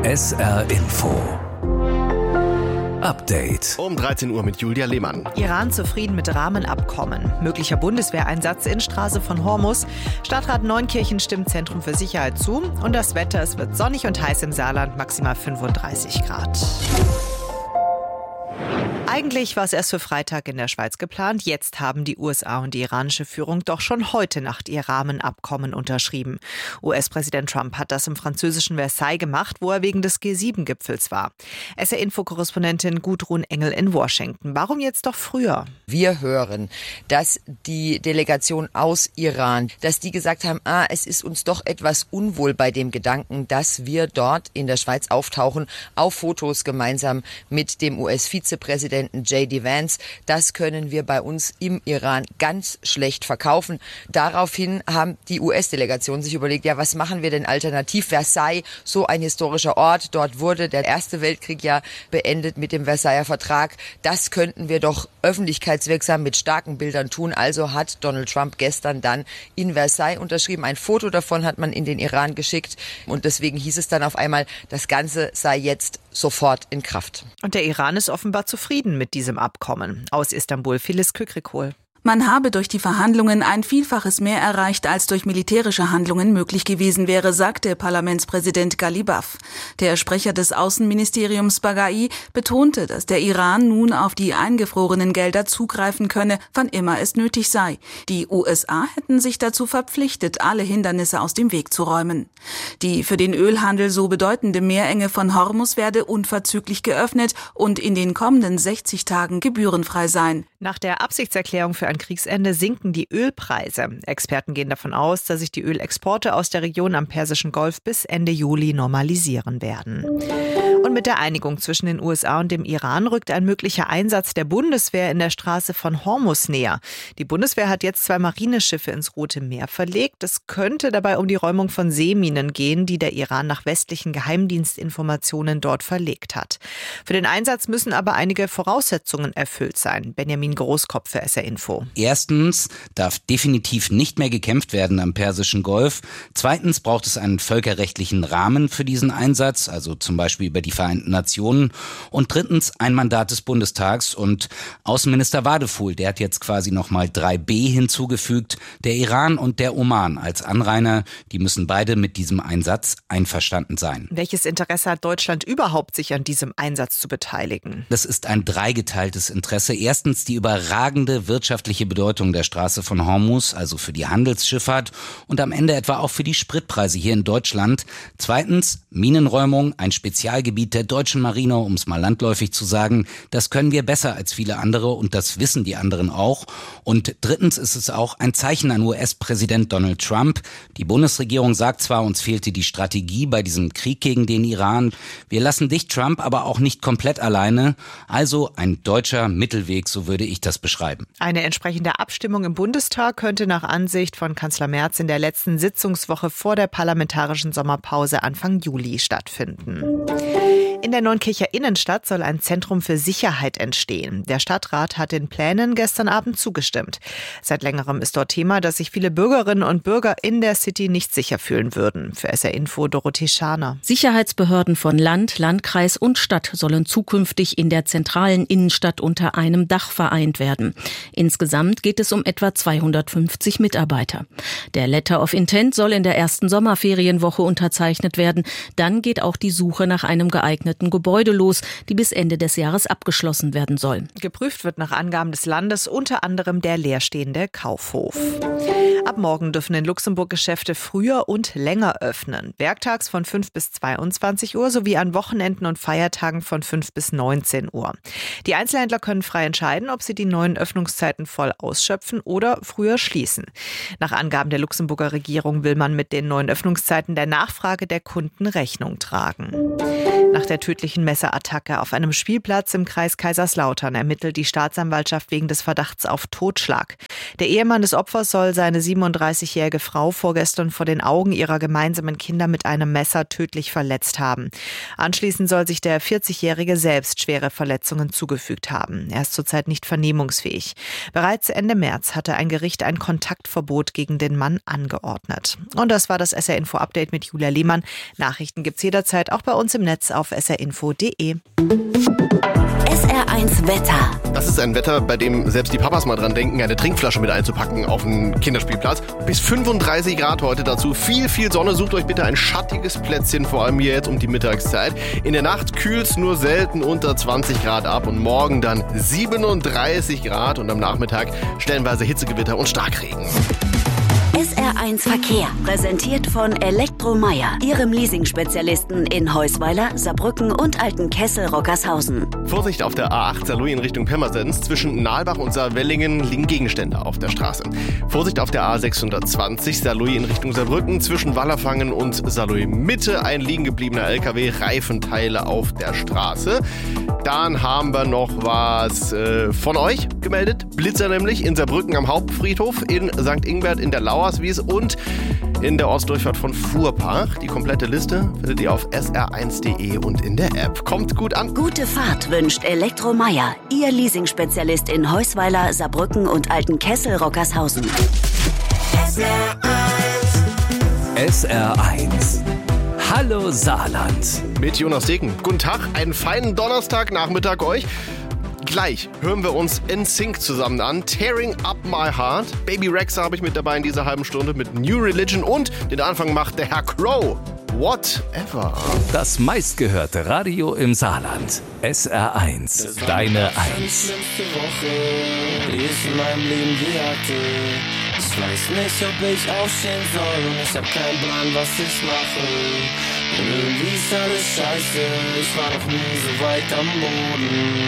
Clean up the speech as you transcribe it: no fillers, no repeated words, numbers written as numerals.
SR Info Update. Um 13 Uhr mit Julia Lehmann. Iran zufrieden mit Rahmenabkommen. Möglicher Bundeswehreinsatz in Straße von Hormuz. Stadtrat Neunkirchen stimmt Zentrum für Sicherheit zu. Und das Wetter, es wird sonnig und heiß im Saarland, maximal 35 Grad. Eigentlich war es erst für Freitag in der Schweiz geplant. Jetzt haben die USA und die iranische Führung doch schon heute Nacht ihr Rahmenabkommen unterschrieben. US-Präsident Trump hat das im französischen Versailles gemacht, wo er wegen des G7-Gipfels war. SR-Info-Korrespondentin Gudrun Engel in Washington. Warum jetzt doch früher? Wir hören, dass die Delegation aus Iran, dass die gesagt haben, es ist uns doch etwas unwohl bei dem Gedanken, dass wir dort in der Schweiz auftauchen, auf Fotos gemeinsam mit dem US-Vizepräsidenten J.D. Vance. Das können wir bei uns im Iran ganz schlecht verkaufen. Daraufhin haben die US-Delegationen sich überlegt, was machen wir denn alternativ? Versailles, so ein historischer Ort. Dort wurde der Erste Weltkrieg ja beendet mit dem Versailler Vertrag. Das könnten wir doch öffentlichkeitswirksam mit starken Bildern tun. Also hat Donald Trump gestern dann in Versailles unterschrieben. Ein Foto davon hat man in den Iran geschickt. Und deswegen hieß es dann auf einmal, das Ganze sei jetzt sofort in Kraft. Und der Iran ist offenbar zufrieden mit diesem Abkommen. Aus Istanbul, Phyllis Kükrikol. Man habe durch die Verhandlungen ein Vielfaches mehr erreicht, als durch militärische Handlungen möglich gewesen wäre, sagte Parlamentspräsident Ghalibaf. Der Sprecher des Außenministeriums Baghai betonte, dass der Iran nun auf die eingefrorenen Gelder zugreifen könne, wann immer es nötig sei. Die USA hätten sich dazu verpflichtet, alle Hindernisse aus dem Weg zu räumen. Die für den Ölhandel so bedeutende Meerenge von Hormuz werde unverzüglich geöffnet und in den kommenden 60 Tagen gebührenfrei sein. Nach der Absichtserklärung für ein Kriegsende sinken die Ölpreise. Experten gehen davon aus, dass sich die Ölexporte aus der Region am Persischen Golf bis Ende Juli normalisieren werden. Und mit der Einigung zwischen den USA und dem Iran rückt ein möglicher Einsatz der Bundeswehr in der Straße von Hormuz näher. Die Bundeswehr hat jetzt 2 Marineschiffe ins Rote Meer verlegt. Es könnte dabei um die Räumung von Seeminen gehen, die der Iran nach westlichen Geheimdienstinformationen dort verlegt hat. Für den Einsatz müssen aber einige Voraussetzungen erfüllt sein. Benjamin Großkopf für SR Info. Erstens darf definitiv nicht mehr gekämpft werden am Persischen Golf. Zweitens braucht es einen völkerrechtlichen Rahmen für diesen Einsatz, also zum Beispiel über die Vereinten Nationen. Und drittens ein Mandat des Bundestags. Und Außenminister Wadefuhl, der hat jetzt quasi nochmal 3b hinzugefügt. Der Iran und der Oman als Anrainer, die müssen beide mit diesem Einsatz einverstanden sein. Welches Interesse hat Deutschland überhaupt, sich an diesem Einsatz zu beteiligen? Das ist ein dreigeteiltes Interesse. Erstens die überragende wirtschaftliche Bedeutung der Straße von Hormuz, also für die Handelsschifffahrt und am Ende etwa auch für die Spritpreise hier in Deutschland. Zweitens Minenräumung, ein Spezialgebiet der deutschen Marine, um es mal landläufig zu sagen. Das können wir besser als viele andere und das wissen die anderen auch. Und drittens ist es auch ein Zeichen an US-Präsident Donald Trump. Die Bundesregierung sagt zwar, uns fehlte die Strategie bei diesem Krieg gegen den Iran. Wir lassen dich, Trump, aber auch nicht komplett alleine. Also ein deutscher Mittelweg, so würde ich das beschreiben. Eine entsprechende Abstimmung im Bundestag könnte nach Ansicht von Kanzler Merz in der letzten Sitzungswoche vor der parlamentarischen Sommerpause Anfang Juli stattfinden. In der Neunkircher Innenstadt soll ein Zentrum für Sicherheit entstehen. Der Stadtrat hat den Plänen gestern Abend zugestimmt. Seit längerem ist dort Thema, dass sich viele Bürgerinnen und Bürger in der City nicht sicher fühlen würden. Für SR Info Dorothee Scharner. Sicherheitsbehörden von Land, Landkreis und Stadt sollen zukünftig in der zentralen Innenstadt unter einem Dach vereint werden. Insgesamt geht es um etwa 250 Mitarbeiter. Der Letter of Intent soll in der ersten Sommerferienwoche unterzeichnet werden. Dann geht auch die Suche nach einem geeigneten Gebäude los, die bis Ende des Jahres abgeschlossen werden soll. Geprüft wird nach Angaben des Landes unter anderem der leerstehende Kaufhof. Ab morgen dürfen in Luxemburg Geschäfte früher und länger öffnen. Werktags von 5 bis 22 Uhr sowie an Wochenenden und Feiertagen von 5 bis 19 Uhr. Die Einzelhändler können frei entscheiden, ob sie die neuen Öffnungszeiten voll ausschöpfen oder früher schließen. Nach Angaben der Luxemburger Regierung will man mit den neuen Öffnungszeiten der Nachfrage der Kunden Rechnung tragen. Nach der tödlichen Messerattacke auf einem Spielplatz im Kreis Kaiserslautern ermittelt die Staatsanwaltschaft wegen des Verdachts auf Totschlag. Der Ehemann des Opfers soll seine 37-jährige Frau vorgestern vor den Augen ihrer gemeinsamen Kinder mit einem Messer tödlich verletzt haben. Anschließend soll sich der 40-Jährige selbst schwere Verletzungen zugefügt haben. Er ist zurzeit nicht vernehmungsfähig. Bereits Ende März hatte ein Gericht ein Kontaktverbot gegen den Mann angeordnet. Und das war das SR-Info-Update mit Julia Lehmann. Nachrichten gibt's jederzeit auch bei uns im Netz auf srinfo.de. SR1 Wetter. Das ist ein Wetter, bei dem selbst die Papas mal dran denken, eine Trinkflasche mit einzupacken auf einen Kinderspielplatz. Bis 35 Grad heute dazu. Viel Sonne. Sucht euch bitte ein schattiges Plätzchen, vor allem hier jetzt um die Mittagszeit. In der Nacht kühlt's nur selten unter 20 Grad ab und morgen dann 37 Grad und am Nachmittag stellenweise Hitzegewitter und Starkregen. SR1 Verkehr, präsentiert von Elektromeier, Ihrem Leasing-Spezialisten in Heusweiler, Saarbrücken und Altenkessel-Rockershausen. Vorsicht auf der A8 Saarlouis in Richtung Pirmasens. Zwischen Nalbach und Saarwellingen liegen Gegenstände auf der Straße. Vorsicht auf der A620 Saarlouis in Richtung Saarbrücken. Zwischen Wallerfangen und Saarlouis Mitte ein liegen gebliebener LKW, Reifenteile auf der Straße. Dann haben wir noch was von euch gemeldet. Blitzer nämlich in Saarbrücken am Hauptfriedhof, in St. Ingbert in der Lauerswies und in der Ortsdurchfahrt von Fuhrbach. Die komplette Liste findet ihr auf sr1.de und in der App. Kommt gut an. Gute Fahrt wünscht Elektromeier, Ihr Leasing-Spezialist in Heusweiler, Saarbrücken und Altenkessel-Rockershausen. SR1. Hallo Saarland. Mit Jonas Degen. Guten Tag, einen feinen Donnerstagnachmittag euch. Gleich hören wir uns NSYNC zusammen an. Tearing Up My Heart. Baby Rexha habe ich mit dabei in dieser halben Stunde mit New Religion und den Anfang macht der Herr Crow. Whatever. Das meistgehörte Radio im Saarland. SR1. Deine 1. Die schlimmste Woche, die ich in meinem Leben je hatte. Ich weiß nicht, ob ich aufstehen soll und ich hab keinen Plan, was ich mache. Und irgendwie ist alles scheiße, ich war noch nie so weit am Boden.